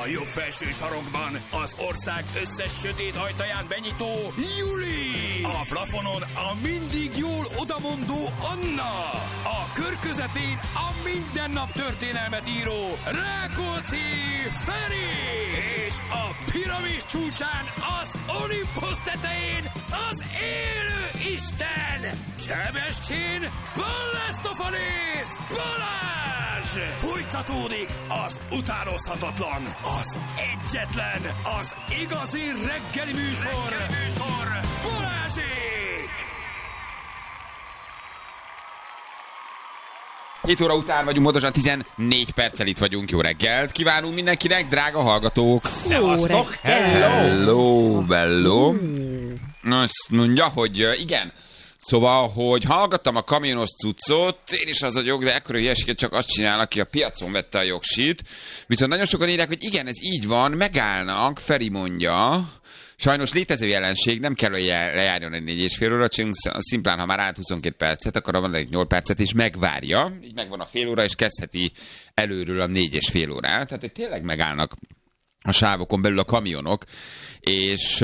A jobb felső sarokban az ország összes sötét ajtaján benyitó Juli. A plafonon a mindig jól odamondó Anna. A kör közepén a mindennap történelmet író Rákóczi Feri. És a piramis csúcsán az Olympus tetején az élő Isten Sebestyén Balázs Balázs! Folytatódik az utánozhatatlan, az egyetlen, az igazi reggeli műsor, Balázsék! 7 óra után vagyunk, pontosan 14 perccel itt vagyunk. Jó reggelt kívánunk mindenkinek, drága hallgatók! Szevasztok! Hello! Azt mondja, hogy igen. Szóval, hogy hallgattam a kamionos cuccot, én is az vagyok, de ekkora hülyeséget csak azt csinál, aki a piacon vette a jogsit. Viszont nagyon sokan írják, hogy igen, ez így van, megállnak, Feri mondja. Sajnos létező jelenség, nem kell, hogy lejárjon egy 4,5 óra, csak szimplán, ha már állt 22 percet, akkor van egy 8 percet, és megvárja. Így megvan a fél óra, és kezdheti előről a 4,5 órát. Tehát tényleg megállnak a sávokon belül a kamionok, és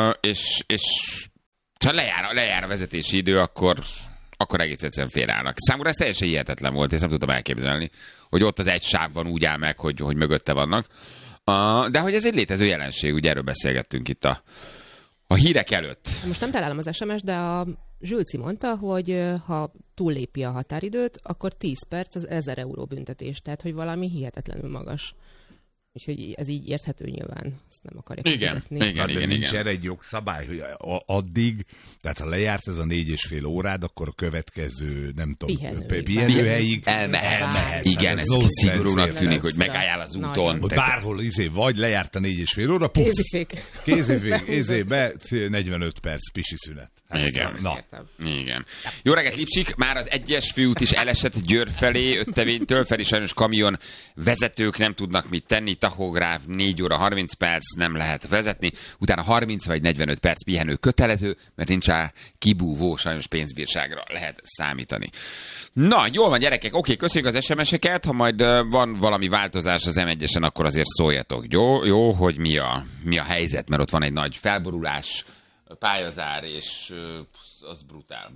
ha lejár a vezetési idő, akkor egész egyszerűen félreállnak. Számomra ez teljesen hihetetlen volt, és nem tudtam elképzelni, hogy ott az egy sávban úgy áll meg, hogy mögötte vannak. De hogy ez egy létező jelenség, ugye erről beszélgettünk itt a hírek előtt. Most nem találom az SMS, de a Zsülci mondta, hogy ha túllépi a határidőt, akkor 10 perc az 1000 euró büntetés. Tehát, hogy valami hihetetlenül magas. Úgyhogy ez így érthető nyilván. Ezt nem akarják fizetni. Igen. Nincs erre egy jogszabály, hogy addig, tehát ha lejárt ez a 4,5 órád, akkor a következő, nem tudom, pihenőhelyig elmehetsz. Igen, ez szigorúnak tűnik, hogy megálljál az úton. Hogy bárhol, vagy lejárt a 4,5 óra, puff, kézifék, be 45 perc pisi szünet. Igen. Jó reggelt, Lipsik! Már az 1-es főút is elesett Győr felé, Öttevénytől felé sajnos kamion vezetők nem tudnak mit tenni, tahográf 4 óra 30 perc nem lehet vezetni, utána 30 vagy 45 perc pihenő kötelező, mert nincs rá kibúvó, sajnos pénzbírságra lehet számítani. Na, jól van gyerekek, oké, köszönjük az SMS-eket, ha majd van valami változás az M1-esen, akkor azért szóljatok, jó, hogy mi a helyzet, mert ott van egy nagy felborulás, pályazár, és az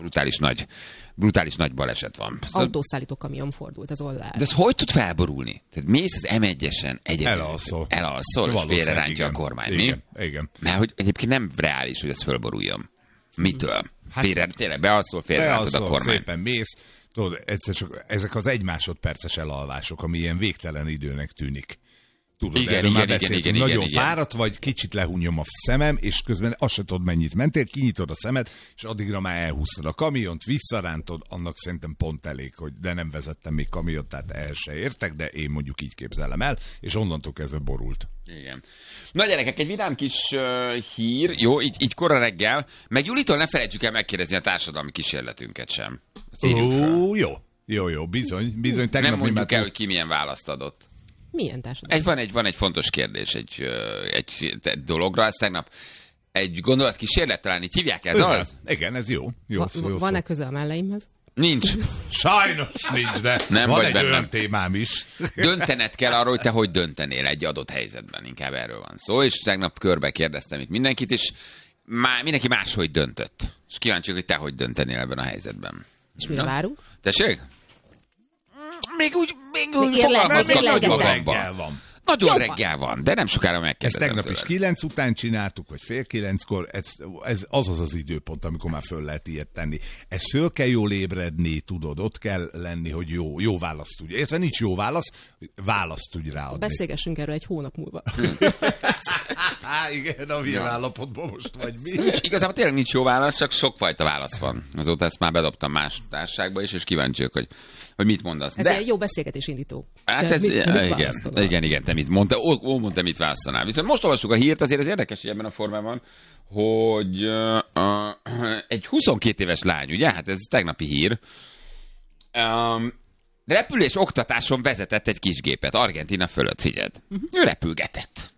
brutális nagy baleset van. Autószállító kamion fordult az oldalra. De ez hogy tud felborulni? Tehát mész az M1-esen elalszol, és félrerántja a kormány, Igen. Mert hogy egyébként nem reális, hogy ez fölboruljon. Mitől? Tényleg bealszol, félrerántod a kormány. Szépen mész, tudod, egyszer csak ezek az 1 másodperces elalvások, ami ilyen végtelen időnek tűnik. Tudod, igen, nagyon fáradt vagy, kicsit lehúnyom a szemem, és közben azt se tudod, mennyit mentél, kinyitod a szemed, és addigra már elhúztad a kamiont, visszarántod, annak szerintem pont elég, de nem vezettem még kamiont, tehát ehhez se értek, de én mondjuk így képzelem el, és onnantól kezdve borult. Igen. Na gyerekek, egy vidám kis hír, jó, így kora reggel, meg Julitól ne felejtsük el megkérdezni a társadalmi kísérletünket sem. Jó, bizony. Nem mondjuk el, hogy ki milyen választ adott. Milyen társadalmi? Van egy fontos kérdés egy dologra, ezt tegnap egy gondolatkísérlet, talán így hívják, ez az? Igen, ez jó. Van-e köze a melleimhez? Nincs. Sajnos nincs, de nem van vagy egy bennem. olyan témám is. Döntened kell arról, hogy te hogy döntenél egy adott helyzetben, inkább erről van szó, és tegnap körbe kérdeztem itt mindenkit, és mindenki máshogy döntött. És kíváncsi, hogy te hogy döntenél ebben a helyzetben. És mire várunk? Tessék? Még úgy fogalmazgatok magamban. Nagyon reggel van, de nem sokára megkérdezem. Ezt tegnap is 9 után csináltuk, vagy fél 9-kor, ez az időpont, amikor már föl lehet ilyet tenni. Ez föl kell jól ébredni, tudod, ott kell lenni, hogy jó választ tudj. Értve nincs jó választ tudj ráadni. Beszélgessünk erről egy hónap múlva. Igen, a milyen állapotban most vagy mi? Igazából tényleg nincs jó válasz, csak sokfajta válasz van. Azóta ezt már bedobtam más társaságba is, és kíváncsiak, hogy mit mondasz. Ez egy jó beszélgetés indító. Hát ez, igen, te mit mondta, mondta, mit választanál. Viszont most olvassuk a hírt, azért ez érdekes, hogy ebben a formában, hogy egy 22 éves lány, ugye, hát ez tegnapi hír, repülés oktatáson vezetett egy kisgépet Argentína fölött, figyeld. Ő repülgetett,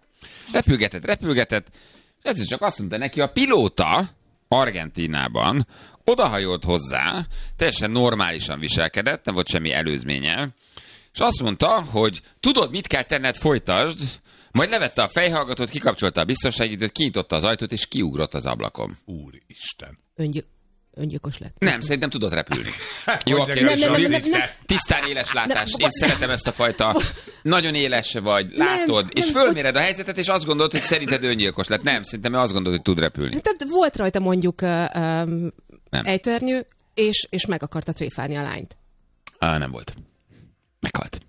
és ez csak azt mondta neki, a pilóta Argentínában odahajolt hozzá, teljesen normálisan viselkedett, nem volt semmi előzménye, és azt mondta, hogy tudod, mit kell tenned, folytasd, Majd levette a fejhallgatót, kikapcsolta a biztonságidőt, kinyitotta az ajtót, és kiugrott az ablakon. Úristen. Öngyilkos lett. Nem, szerintem tudott repülni. Jó a kérdés. Tisztán éles látás. Én szeretem ezt a fajta. Nagyon éles vagy, látod, és fölméred a helyzetet, és azt gondolod, hogy szerinted öngyilkos lett. Nem, szerintem azt gondolod, hogy tud repülni. Tehát volt rajta mondjuk ejtőernyő, és meg akarta tréfálni a lányt. Nem volt. Meghalt.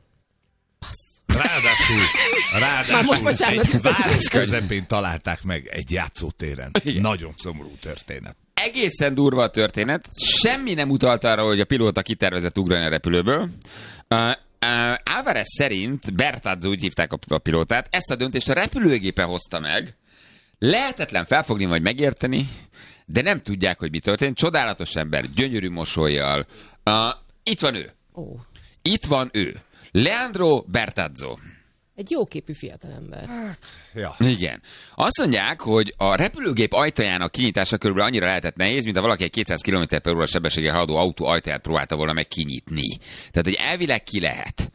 Ráadásul egy város közepén találták meg egy játszótéren. Igen. Nagyon szomorú történet. Egészen durva a történet. Semmi nem utalt arra, hogy a pilóta kitervezett ugrani a repülőből. Álvarez szerint, Bertazzo, úgy hívták a pilótát, ezt a döntést a repülőgépen hozta meg. Lehetetlen felfogni vagy megérteni, de nem tudják, hogy mi történt. Csodálatos ember, gyönyörű mosollyal. Itt van ő. Itt van ő. Leandro Bertazzo. Egy jóképű fiatalember. Ja. Igen. Azt mondják, hogy a repülőgép ajtajának kinyitása körülbelül annyira lehetett nehéz, mint ha valaki egy 200 km/h sebességgel haladó autó ajtaját próbálta volna meg kinyitni. Tehát, hogy elvileg ki lehet.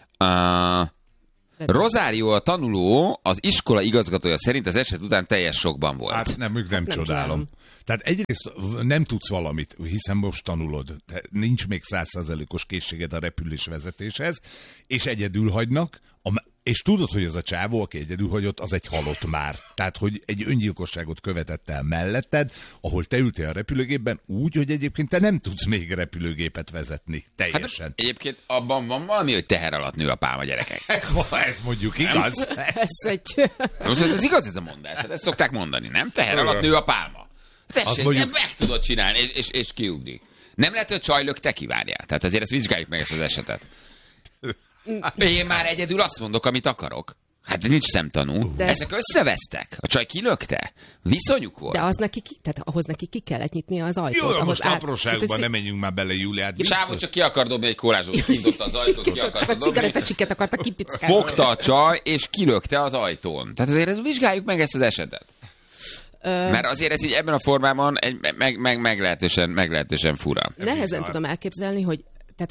Rosario, a tanuló, az iskola igazgatója szerint az eset után teljes sokban volt. Hát nem csodálom. Tehát egyrészt nem tudsz valamit, hiszen most tanulod. Nincs még 100%-os készséged a repülés vezetéshez, és egyedül hagynak, és tudod, hogy ez a csávó, aki egyedül hagyott, az egy halott már. Tehát, hogy egy öngyilkosságot követett el melletted, ahol te ültél a repülőgépben úgy, hogy egyébként te nem tudsz még repülőgépet vezetni. Teljesen. Hát, egyébként abban van valami, hogy teher alatt nő a pálma, gyerekek. Ez mondjuk igaz. Most ez igaz ez a mondás, hát ezt szokták mondani, nem? Teher alatt nő a pálma. Tessék, mondjuk... meg tudod csinálni, és kiugrik. Nem lehet, hogy csaj lökte kivárjál. Tehát azért ezt vizsgáljuk meg, ezt az esetet. Én már egyedül azt mondok, amit akarok. Hát nincs szemtanú. De ezek összevesztek. A csaj kilökte. Viszonyuk volt. De ahhoz neki ki kellett nyitni az ajtót. Jó, most apróságban nem menjünk már bele, Júliát. Sávot csak ki akar dobni egy kólázsót. Kinyitott az ajtót, ki akar dobni. Cigarettacsikket akarta kipickálni. Fogta a csaj, és kilökte az ajtón. Tehát azért vizsgáljuk meg ezt az esetet. Mert azért ez így ebben a formában meglehetősen fura. Nehezen tudom elképzelni, hogy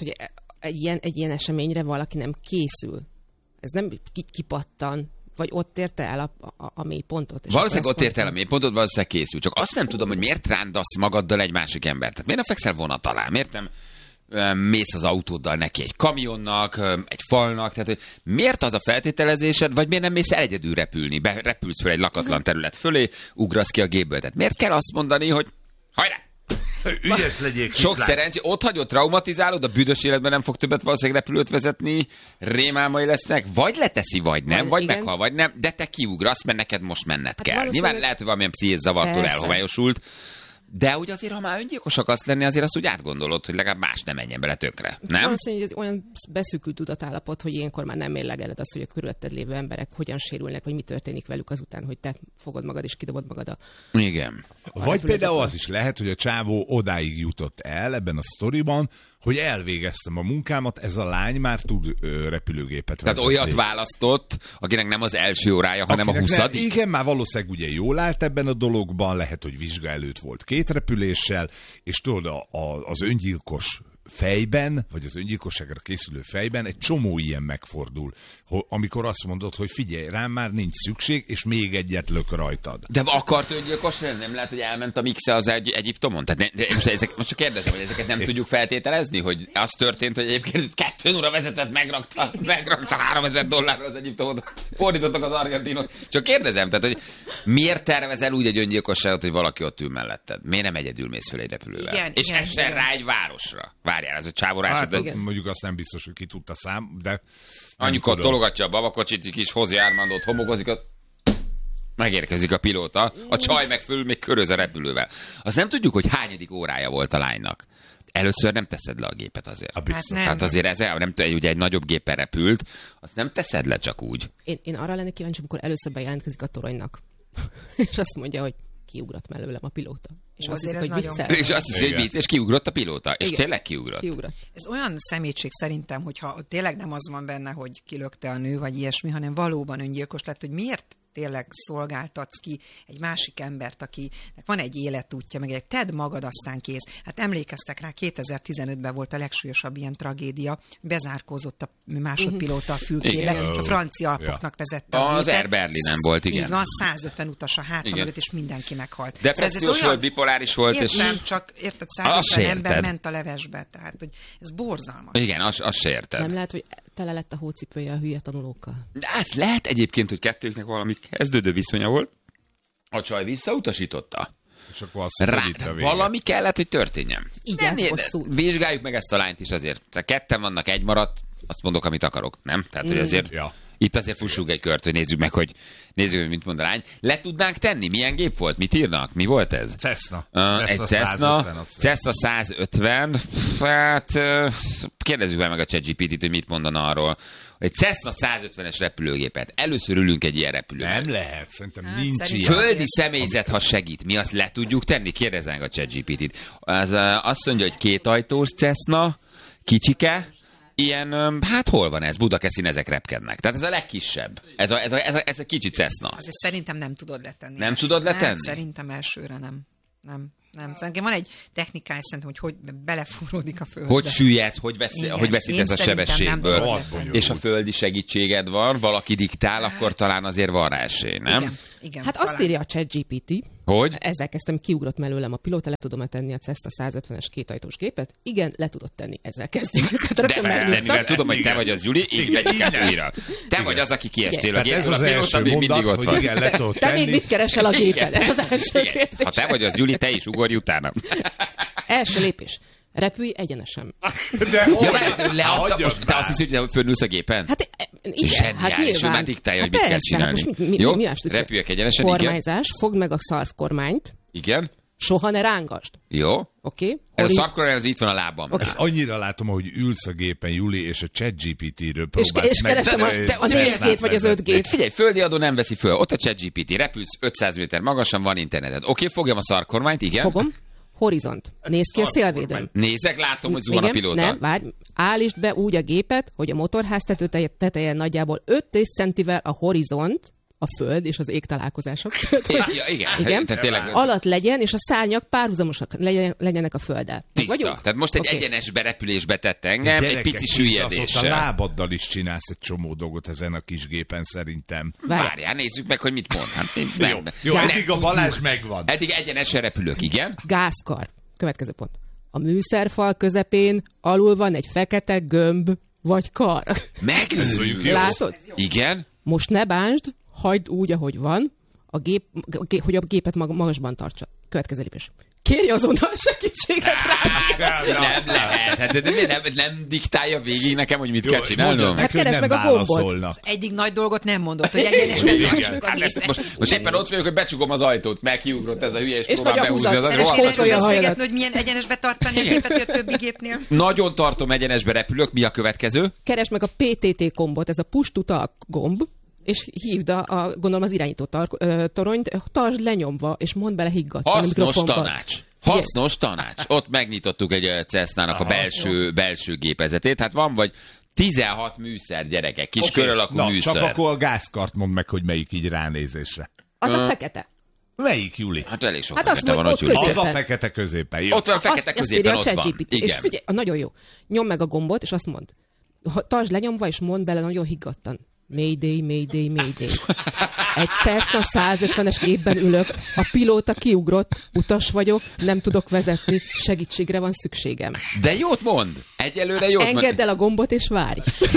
egy ilyen eseményre valaki nem készül. Ez nem kipattan, vagy ott érte el a mélypontot. Valószínűleg ott érte el a mélypontot, valószínűleg készül. Csak azt nem tudom, hogy miért rándasz magaddal egy másik embert. Tehát miért nem fekszel vonat alá? Miért nem mész az autóddal neki egy kamionnak, egy falnak? Tehát miért az a feltételezésed, vagy miért nem mész egyedül repülni? Repülsz fel egy lakatlan terület fölé, ugrasz ki a gépből. Tehát miért kell azt mondani, hogy hajrá! Ügyes legyék. Sok szerencsé, ott hagyod, traumatizálod, a büdös életben nem fog többet valószínűleg repülőt vezetni, rémálmai lesznek, vagy leteszi, vagy nem, vagy igen. Meghal, vagy nem, de te kiugrasz, mert neked most menned kell. Nyilván lehet, hogy valamilyen pszichés zavartól elhomályosult, de úgy azért, ha már öngyilkos akarsz lenni, azért azt úgy átgondolod, hogy legalább más nem menjen bele tökre. Nem? Valószínűleg ez olyan beszűkült tudatállapot, hogy ilyenkor már nem mérlegeled azt, hogy a körülötted lévő emberek hogyan sérülnek, vagy mi történik velük azután, hogy te fogod magad és kidobod magad a... Igen. Vagy például az is lehet, hogy a csávó odáig jutott el ebben a sztoriban, hogy elvégeztem a munkámat, ez a lány már tud repülőgépet vezetni. Tehát olyat választott, akinek nem az első órája, hanem a 20. Igen, már valószínűleg ugye jól állt ebben a dologban, lehet, hogy vizsga előtt volt 2 repüléssel, és tudod, az öngyilkos fejben, vagy az öngyilkosságra készülő fejben egy csomó ilyen megfordul, amikor azt mondod, hogy figyelj, rám már nincs szükség, és még egyet lök rajtad. De akart öngyilkos lenni? Nem lehet, hogy elment a mixe az Egyiptomon? Tehát most csak kérdezem, hogy ezeket nem tudjuk feltételezni, hogy az történt, hogy egyébként 2 óra vezetett, megrakta $3000 az Egyiptomot, fordítottak az argentinok. Csak kérdezem, tehát, hogy miért tervezel úgy egy öngyilkosságot, hogy valaki ott ül melletted? Miért nem egyedül mész föl egy repülővel? Igen, és essen rá egy városra. Várjál, ez a csávorás. Hát, mondjuk azt nem biztos, hogy ki tudta de... Anyukat tologatja a babakocsit, kis Hozi Armandot homogozik, megérkezik a pilóta, a csaj meg föl még köröz a repülővel. Azt nem tudjuk, hogy hányadik órája volt a lánynak. Először nem teszed le a gépet azért. Hát azért ez nem ugye egy nagyobb gépen repült, azt nem teszed le csak úgy. Én arra lennék kíváncsi, amikor először bejelentkezik a toronynak. És azt mondja, hogy kiugrott mellőlem a pilóta. És azt hiszik, hogy viccel. És azt hiszik, hogy vicc, és kiugrott a pilóta. És tényleg kiugrott. Ez olyan szemétség szerintem, hogyha tényleg nem az van benne, hogy kilökte a nő, vagy ilyesmi, hanem valóban öngyilkos lett, hogy miért tényleg szolgáltatsz ki egy másik embert, akinek van egy életútja, meg egy tedd magad, aztán kész. Hát emlékeztek rá, 2015-ben volt a legsúlyosabb ilyen tragédia, bezárkózott a másodpilóta a fülkébe, és a francia Alpoknak vezette. Az Air Berlinen volt, igen. Így van, 150 utas a hátam mögött, és mindenki meghalt. Depressziós volt, bipoláris volt. Értem, csak érted, 150 ember ment a levesbe, tehát hogy ez borzalmas. Igen, azt se érted. Nem lehet, hogy tele lett a hócipője a hülye tanulókkal. De ez lehet egyébként, hogy kettőknek valami kezdődő viszonya volt. A csaj visszautasította. És akkor azt valami kellett, hogy történjen. Igen, vizsgáljuk meg ezt a lányt is azért. Tehát ketten vannak, egy maradt, azt mondok, amit akarok, nem? Tehát, hogy azért itt azért fussunk egy kört, hogy nézzük meg, hogy mit mond a lány. Le tudnánk tenni? Milyen gép volt? Mit írnak? Mi volt ez? Cessna. Egy Cessna 150. Hát kérdezzük meg a ChatGPT-t, hogy mit mondana arról. Egy Cessna 150-es repülőgépet. Először ülünk egy ilyen repülőben. Nem lehet, szerintem nincs ilyen. Földi személyzet, ha segít. Mi azt le tudjuk tenni? Kérdezzünk a ChatGPT-t. Azt mondja, hogy 2 ajtós Cessna, kicsike, ilyen, hát hol van ez? Budakeszin ezek repkednek. Tehát ez a legkisebb. Ez a kicsi Cessna. Azért szerintem nem tudod letenni. Nem tudod letenni? Nem, szerintem elsőre nem. Szerintem van egy technikája, szerintem, hogy belefúródik a földbe. Hogy süllyedsz, hogy veszítesz a sebességből. És a földi segítséged van, valaki diktál, akkor talán azért van rá esély, nem? Igen, hát talán. Azt írja a ChatGPT, hogy? Ezzel kezdtem, kiugrott mellőlem a pilóta, le tudom tenni a Cessna 150-es 2 ajtós gépet? Igen, le tudod tenni, ezzel kezdjük. De mivel tudom, hogy te vagy az Juli, így vegyük át újra. Te vagy az, aki kiestél a gépről, a pilóta még mindig ott van. Te még mit keresel a gépen? Ez az első kérdés. Ha te vagy az Juli, te is ugorj utána. Első lépés. Repülj egyenesen. De te azt hiszed, hogy fölülsz a gépen? Hát igen, zseniális, ő már diktálja, hogy mit kell csinálni. Jó, repüljek egyenesen, kormányzás, fogd meg a szarvkormányt. Igen. Soha ne rángasd. Jó. Oké. Ez a szarvkormány, az itt van a lábam. Ezt annyira látom, hogy ülsz a gépen, Juli, és a ChatGPT-ről próbálsz és keresem a 4G-t vagy az 5G-t. Figyelj, földi adó nem veszi föl. Ott a ChatGPT, repülsz 500 méter magasan, van interneted. Oké, fogjam a szarvkormányt, igen. Fogom. Horizont. Nézd ki a szélvédőn. Nézek, látom, hogy zuhan a pilóta. Nem, várj. Állítsd be úgy a gépet, hogy a motorház tetején nagyjából 5 centivel a horizont, a föld és az ég találkozások. Igen. Tényleg... alatt legyen, és a szárnyak párhuzamosak legyenek a földdel. Tiszta. Tehát most egy egyenes berepülésbe tett engem, egy pici süllyedéssel. A lábaddal is csinálsz egy csomó dolgot ezen a kis gépen szerintem. Várjál, nézzük meg, hogy mit mond. Jó, eddig a Balázs megvan. Eddig egyenesen repülök, igen. Gázkar. Következő pont. A műszerfal közepén alul van egy fekete gömb vagy kar. Megőrülünk. Látod? Igen. Most ne bánsd, hagyd úgy, ahogy van, hogy a gépet magasban tartsa. Következő lépés. Kérj azonnal segítséget rá! Nem lehet. Nem diktálja végig nekem, hogy mit kell csinálnom. Hát keresd meg a gombot. Egyik nagy dolgot nem mondott, hogy egyenesben most éppen ott vagyok, hogy becsukom az ajtót, meg kiugrott ez a hülye, és próbál behúzni az ajtót. Hogy milyen egyenesbe tartani a gépet, hogy a többi gépnél. Nagyon tartom, egyenesbe repülök. Mi a következő? Keresd meg a PTT gombot, ez a push to talk gomb, és hívd gondolom az irányító toronyt, tartsd lenyomva, és mondd bele higgadt. Hasznos tanács. Ott megnyitottuk egy Cessnának a belső gépezetét. Hát van vagy 16 műszer, gyerekek, kis kör alakú műszer. Csak akkor a gázkart mondd meg, hogy melyik így ránézésre. Az a fekete. Melyik, Juli? Hát elég sok fekete van, hogy az a fekete középen. Jó. Ott van a fekete középen, ott van. És figyelj, nagyon jó. Nyomd meg a gombot, és azt mondd. Tartsd lenyomva, és mondd bele nagyon higgadtan. Mayday, Mayday, Mayday. Egy Cessna 150-es gépben ülök, a pilóta kiugrott, utas vagyok, nem tudok vezetni, segítségre van szükségem. De jót mond! Egyelőre jót mond. Engedd el a gombot és várj.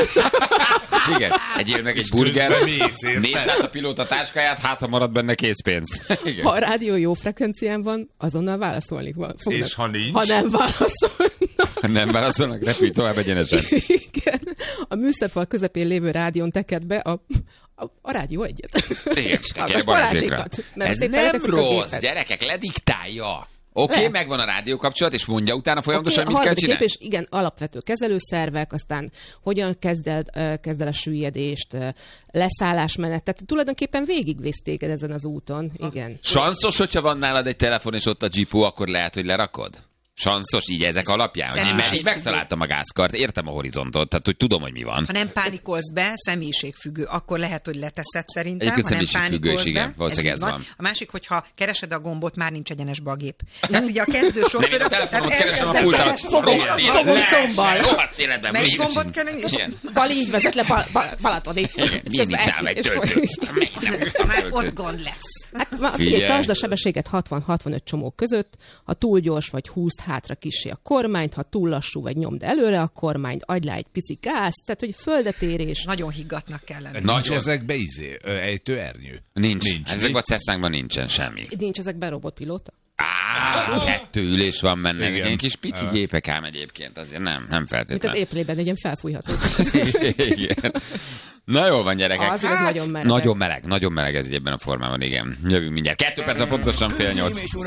Igen, egyél meg egy burger, nézd át a pilóta táskáját, hát ha marad benne készpénz. Ha a rádió jó frekvencián van, azonnal válaszolni fognak. És ha nincs? Ha nem válaszolnak. Ha nem válaszolnak, repülj tovább egyenesen. Igen. A műszerfal közepén lévő rádión teked be a rádió egyet. Igen, tekerj Balázsékat. Ez nem rossz, gyerekek, lediktálja. Oké, megvan a rádió kapcsolat, és mondja utána folyamatosan, mit kell csinálni? És igen, alapvető kezelőszervek, aztán hogyan kezd el a süllyedést, leszállásmenet. Tehát tulajdonképpen végigvész téged ezen az úton. Igen. Sanszos, hogyha van nálad egy telefon, és ott a GPO, akkor lehet, hogy lerakod? Sanszos így ezek alapján? Én így megtaláltam a gázkart, értem a horizontot, tehát hogy tudom, hogy mi van. Ha nem pánikolsz be, személyiségfüggő, akkor lehet, hogy leteszed szerintem. Egyébként személyiségfüggő is, igen, valószínűleg ez van. A másik, hogyha keresed a gombot, már nincs egyenesbe a gép. Tehát ugye a kezdő sofőrök... De én a telefonomot keresem a pultat. Rohadt életben. Melyik gombot kell menni? Bali így vezet le Balatoni. Mindig száll egy töltő. Már ott gond lesz. Tartsd a sebességet 60-65 csomó között, ha túl gyors vagy húzd hátra kissé a kormányt, ha túl lassú vagy nyomd előre a kormányt, adj le egy pici gáz, tehát hogy földetérés. Nagyon higgatnak kellene. Nincs ezekbe ejtőernyő? Nincs. Ezekben a Cessnákban nincsen semmi. Nincs ezekben robotpilóta? 2 ülés van benne. Ilyen kis pici gépek ám egyébként, azért nem feltétlenül. Mint az éplében egy ilyen felfújható. Igen. Na jól van, gyerekek. Az nagyon meleg. Nagyon meleg ez ebben a formában, igen. Jövünk mindjárt. 2 perc, pontosan 7:30.